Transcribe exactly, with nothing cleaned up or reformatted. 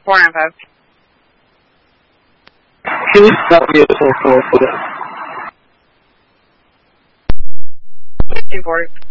four nine five. Can you stop me at four four? two forty.